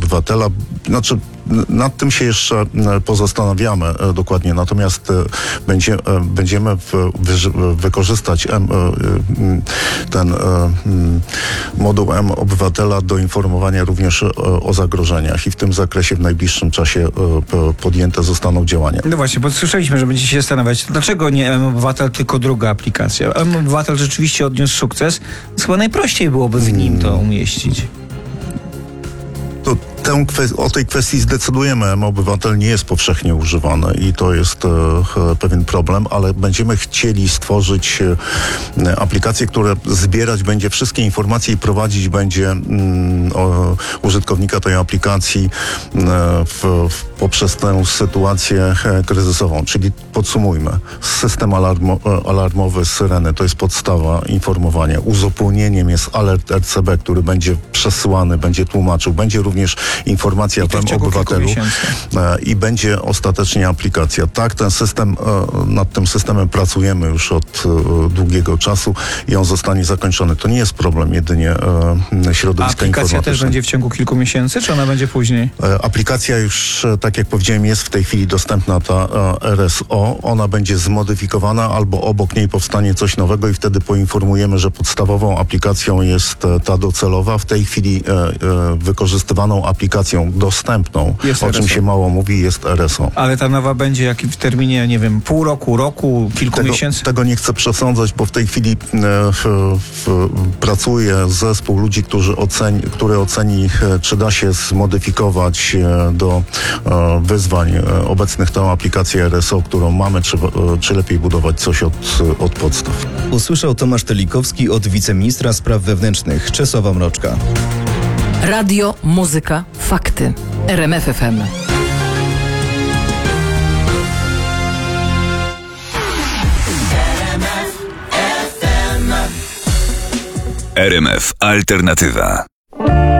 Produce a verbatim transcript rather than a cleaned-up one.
obywatela. Znaczy, nad tym się jeszcze pozastanawiamy dokładnie, natomiast będzie, będziemy wy, wykorzystać M, ten moduł M-Obywatela do informowania również o zagrożeniach i w tym zakresie w najbliższym czasie podjęte zostaną działania. No właśnie, bo słyszeliśmy, że będziecie się zastanawiać, dlaczego nie M-Obywatel, tylko druga aplikacja. M-Obywatel rzeczywiście odniósł sukces, więc chyba najprościej byłoby w nim to umieścić. To tę kwe- o tej kwestii zdecydujemy. M-Obywatel nie jest powszechnie używany i to jest e, pewien problem, ale będziemy chcieli stworzyć e, aplikację, która zbierać będzie wszystkie informacje i prowadzić będzie mm, o, użytkownika tej aplikacji e, w, w, poprzez tę sytuację e, kryzysową. Czyli podsumujmy. System alarmo, alarmowy Syreny to jest podstawa informowania. Uzupełnieniem jest alert R C B, który będzie przesyłany, będzie tłumaczył. Będzie również informacja w M-Obywatelu i będzie ostatecznie aplikacja. Tak, ten system, nad tym systemem pracujemy już od długiego czasu i on zostanie zakończony. To nie jest problem jedynie środowiska informatycznego. Aplikacja też będzie w ciągu kilku miesięcy, czy ona będzie później? Aplikacja już, tak jak powiedziałem, jest w tej chwili dostępna, ta R S O. Ona będzie zmodyfikowana albo obok niej powstanie coś nowego i wtedy poinformujemy, że podstawową aplikacją jest ta docelowa. W tej chwili wykorzystywaną aplikacją dostępną, jest o R S O. czym się mało mówi, jest R S O. Ale ta nowa będzie jak w terminie, nie wiem, pół roku, roku, kilku tego, miesięcy? Tego nie chcę przesądzać, bo w tej chwili e, w, w, pracuje zespół ludzi, którzy oceni, który oceni, e, czy da się zmodyfikować e, do e, wyzwań e, obecnych tę aplikację R S O, którą mamy, czy, e, czy lepiej budować coś od, od podstaw. Usłyszał Tomasz Telikowski od wiceministra spraw wewnętrznych Czesława Mroczka. Radio, muzyka, fakty. R M F F M. R M F Alternatywa.